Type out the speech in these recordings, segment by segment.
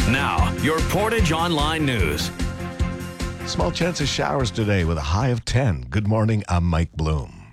Now, your Portage Online News. Small chance of showers today with a high of 10. Good morning, I'm Mike Bloom.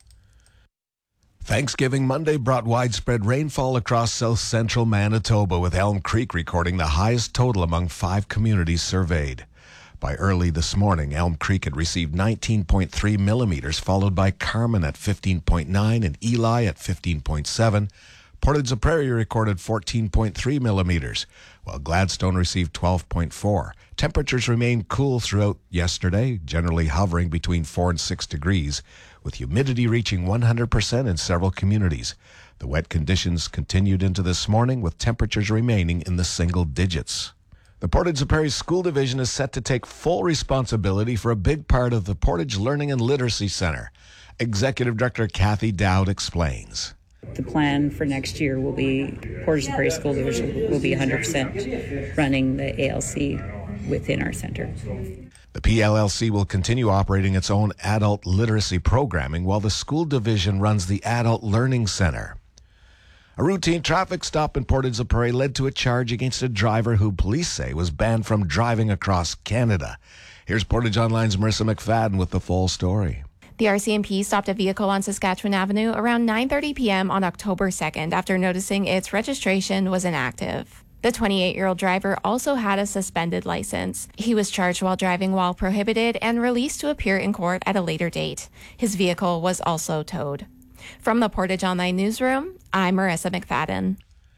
Thanksgiving Monday brought widespread rainfall across south central Manitoba, with Elm Creek recording the highest total among 5 communities surveyed. By early this morning, Elm Creek had received 19.3 millimeters, followed by Carman at 15.9 and Eli at 15.7. Portage-la-Prairie recorded 14.3 millimeters, while Gladstone received 12.4. Temperatures remained cool throughout yesterday, generally hovering between 4 and 6 degrees, with humidity reaching 100% in several communities. The wet conditions continued into this morning, with temperatures remaining in the single digits. The Portage-la-Prairie School Division is set to take full responsibility for a big part of the Portage Learning and Literacy Center. Executive Director Kathy Dowd explains. The plan for next year will be Portage-la-Prairie School Division will be 100% running the ALC within our center. The PLLC will continue operating its own adult literacy programming while the school division runs the Adult Learning Center. A routine traffic stop in Portage-la-Prairie led to a charge against a driver who police say was banned from driving across Canada. Here's Portage Online's Marissa McFadden with the full story. The RCMP stopped a vehicle on Saskatchewan Avenue around 9:30 p.m. on October 2nd after noticing its registration was inactive. The 28-year-old driver also had a suspended license. He was charged while driving while prohibited and released to appear in court at a later date. His vehicle was also towed. From the Portage Online Newsroom, I'm Marissa McFadden.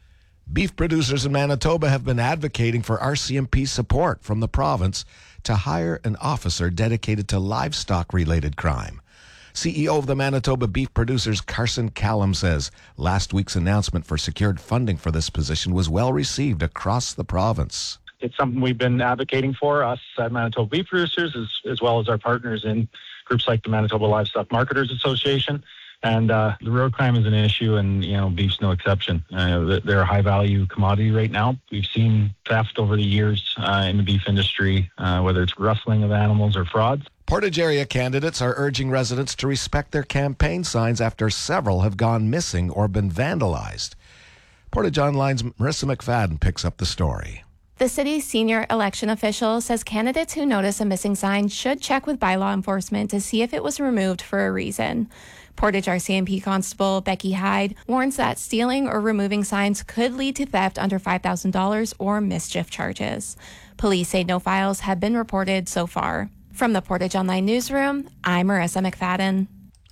Beef producers in Manitoba have been advocating for RCMP support from the province to hire an officer dedicated to livestock-related crime. CEO of the Manitoba Beef Producers, Carson Callum, says last week's announcement for secured funding for this position was well received across the province. It's something we've been advocating for, us at Manitoba Beef Producers, as well as our partners in groups like the Manitoba Livestock Marketers Association. And the road crime is an issue, and beef's no exception. They're a high-value commodity right now. We've seen theft over the years in the beef industry, whether it's rustling of animals or frauds. Portage area candidates are urging residents to respect their campaign signs after several have gone missing or been vandalized. Portage Online's Marissa McFadden picks up the story. The city's senior election official says candidates who notice a missing sign should check with bylaw enforcement to see if it was removed for a reason. Portage RCMP Constable Becky Hyde warns that stealing or removing signs could lead to theft under $5,000 or mischief charges. Police say no files have been reported so far. From the Portage Online Newsroom, I'm Marissa McFadden.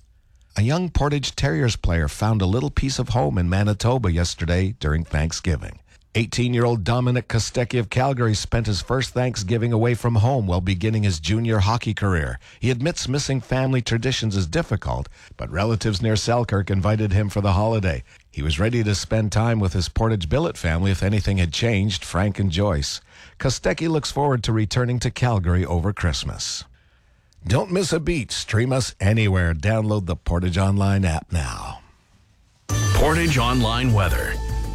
A young Portage Terriers player found a little piece of home in Manitoba yesterday during Thanksgiving. 18-year-old Dominic Kostecki of Calgary spent his first Thanksgiving away from home while beginning his junior hockey career. He admits missing family traditions is difficult, but relatives near Selkirk invited him for the holiday. He was ready to spend time with his Portage billet family if anything had changed, Frank and Joyce. Kostecki looks forward to returning to Calgary over Christmas. Don't miss a beat. Stream us anywhere. Download the Portage Online app now. Portage Online weather.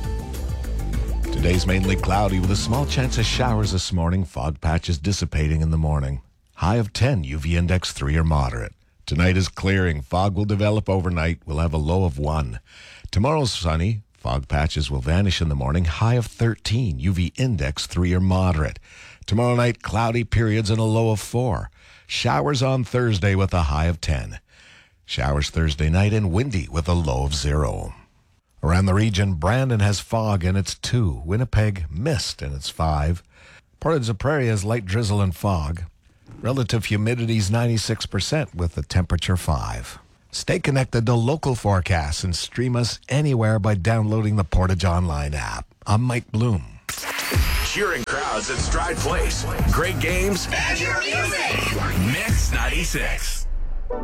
Today's mainly cloudy with a small chance of showers this morning. Fog patches dissipating in the morning. High of 10, UV index 3 or moderate. Tonight is clearing. Fog will develop overnight. We'll have a low of 1. Tomorrow's sunny. Fog patches will vanish in the morning. High of 13, UV index 3 or moderate. Tomorrow night, cloudy periods and a low of 4. Showers on Thursday with a high of 10. Showers Thursday night and windy with a low of 0. Around the region, Brandon has fog and it's 2. Winnipeg, mist and it's 5. Portage-la-Prairie has light drizzle and fog. Relative humidity is 96% with the temperature 5. Stay connected to local forecasts and stream us anywhere by downloading the Portage Online app. I'm Mike Bloom. Cheering crowds at Stride Place. Great games. And your music. Mix 96.